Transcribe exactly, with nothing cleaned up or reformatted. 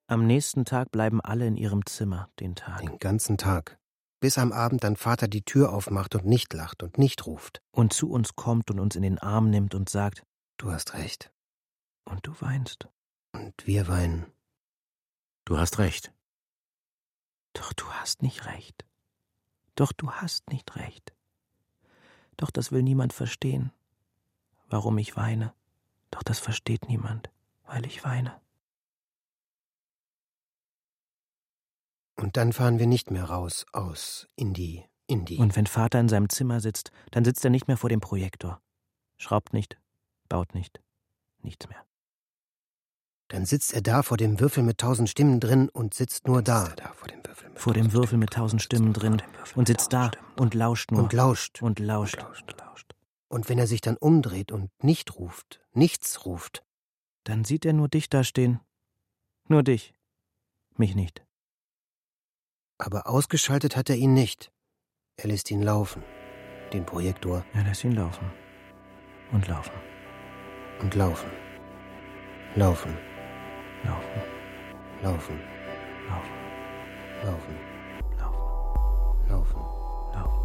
Am nächsten Tag bleiben alle in ihrem Zimmer, den Tag. Den ganzen Tag. Bis am Abend dann Vater die Tür aufmacht und nicht lacht und nicht ruft. Und zu uns kommt und uns in den Arm nimmt und sagt: Du hast recht. Und du weinst. Und wir weinen. Du hast recht. Doch du hast nicht recht. Doch du hast nicht recht. Doch das will niemand verstehen, warum ich weine. Doch das versteht niemand, weil ich weine. Und dann fahren wir nicht mehr raus aus in die, in die. Und wenn Vater in seinem Zimmer sitzt, dann sitzt er nicht mehr vor dem Projektor. Schraubt nicht, baut nicht, nichts mehr. Dann sitzt er da vor dem Würfel mit tausend Stimmen drin und sitzt nur da. da vor dem Würfel mit, vor dem Würfel mit tausend Stimmen drin und sitzt da und lauscht nur. Und lauscht. Und lauscht. Und lauscht. Und lauscht. Und wenn er sich dann umdreht und nicht ruft, nichts ruft, dann sieht er nur dich da stehen. Nur dich. Mich nicht. Aber ausgeschaltet hat er ihn nicht. Er lässt ihn laufen, den Projektor. Er lässt ihn laufen. Und laufen. Und laufen. Laufen. Laufen. Laufen. Laufen. Laufen. Laufen. Laufen.